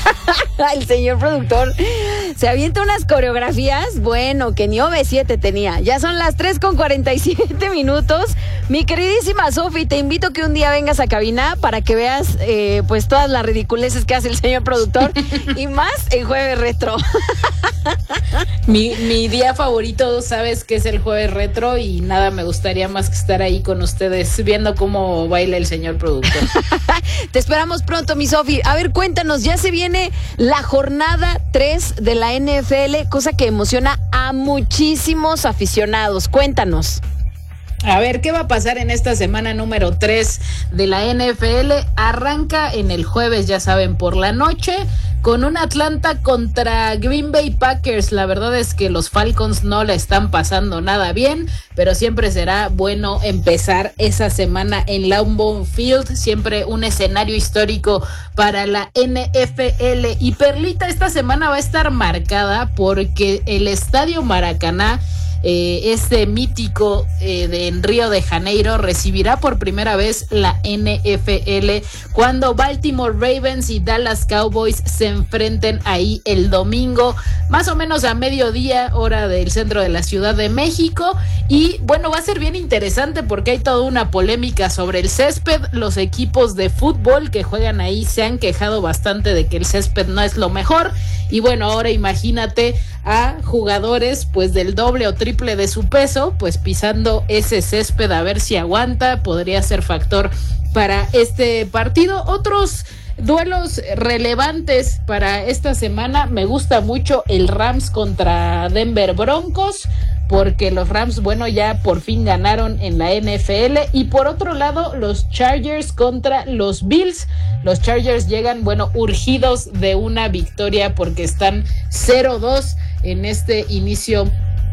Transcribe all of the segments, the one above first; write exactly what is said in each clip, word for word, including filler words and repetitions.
El señor productor se avienta unas coreografías, bueno, que ni O V siete tenía. Ya son las tres con cuarenta y siete minutos. Mi queridísima Sofi, te invito que un día vengas a cabina para que veas eh, pues todas las ridiculeces que hace el señor productor y más en Jueves Retro. Mi, mi día favorito, sabes que es el Jueves Retro, y nada me gustaría más que estar ahí con ustedes viendo cómo baila el señor productor. Te esperamos pronto, mi Sofi. A ver, cuéntanos, ya se viene la jornada tres de la N F L, cosa que emociona a muchísimos aficionados. Cuéntanos. A ver, ¿qué va a pasar en esta semana número tres de la N F L? Arranca en el jueves, ya saben, por la noche, con un Atlanta contra Green Bay Packers. La verdad es que los Falcons no la están pasando nada bien, pero siempre será bueno empezar esa semana en Lambeau Field, siempre un escenario histórico para la N F L. Y Perlita, esta semana va a estar marcada porque el Estadio Maracaná, Eh, este mítico eh, de en Río de Janeiro, recibirá por primera vez la N F L cuando Baltimore Ravens y Dallas Cowboys se enfrenten ahí el domingo, más o menos a mediodía, hora del centro de la Ciudad de México. Y bueno, va a ser bien interesante porque hay toda una polémica sobre el césped. Los equipos de fútbol que juegan ahí se han quejado bastante de que el césped no es lo mejor, y bueno, ahora imagínate a jugadores pues del doble o triple de su peso pues pisando ese césped, a ver si aguanta. Podría ser factor para este partido. Otros duelos relevantes para esta semana, me gusta mucho el Rams contra Denver Broncos, porque los Rams, bueno, ya por fin ganaron en la N F L. Y por otro lado, los Chargers contra los Bills. Los Chargers llegan, bueno, urgidos de una victoria porque están cero dos en este inicio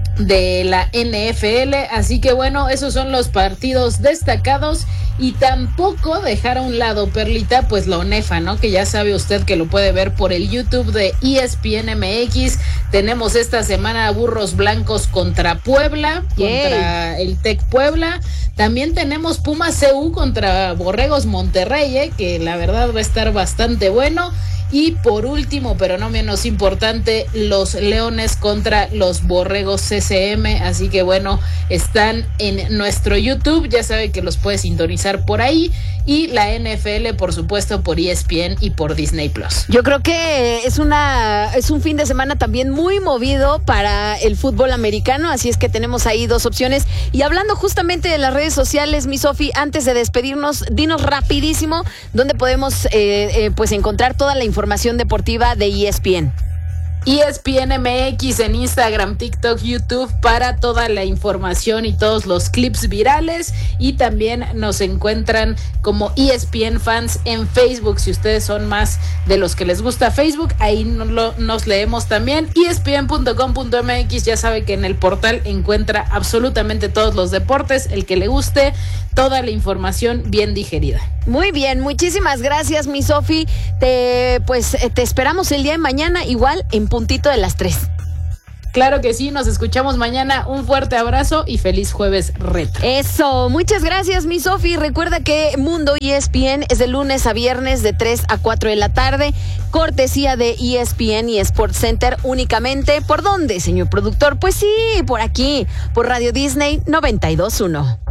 de la N F L, así que bueno, esos son los partidos destacados. Y tampoco dejar a un lado, Perlita, pues la ONEFA, ¿no? Que ya sabe usted que lo puede ver por el YouTube de E S P N M X. Tenemos esta semana Burros Blancos contra Puebla, Yay. contra el Tec Puebla. También tenemos Pumas C U contra Borregos Monterrey, ¿eh? Que la verdad va a estar bastante bueno. Y por último, pero no menos importante, los Leones contra los Borregos C C M. Así que bueno, están en nuestro YouTube, ya sabe que los puede sintonizar por ahí. Y la N F L, por supuesto, por E S P N y por Disney Plus. Yo creo que es una es un fin de semana también muy movido para el fútbol americano, así es que tenemos ahí dos opciones. Y hablando justamente de las redes sociales, mi Sofi, antes de despedirnos, dinos rapidísimo dónde podemos eh, eh, pues encontrar toda la información deportiva de E S P N. E S P N M X en Instagram, TikTok, YouTube para toda la información y todos los clips virales. Y también nos encuentran como E S P N Fans en Facebook. Si ustedes son más de los que les gusta Facebook, ahí nos, lo, nos leemos también. E S P N punto com punto M X, ya sabe que en el portal encuentra absolutamente todos los deportes, el que le guste, toda la información bien digerida. Muy bien, muchísimas gracias, mi Sofi. Te, pues, te esperamos el día de mañana, igual en puntito de las tres. Claro que sí, nos escuchamos mañana. Un fuerte abrazo y feliz Jueves Retro. Eso, muchas gracias, mi Sofi. Recuerda que Mundo E S P N es de lunes a viernes de tres a cuatro de la tarde. Cortesía de E S P N y Sports Center únicamente. ¿Por dónde, señor productor? Pues sí, por aquí, por Radio Disney noventa y dos punto uno.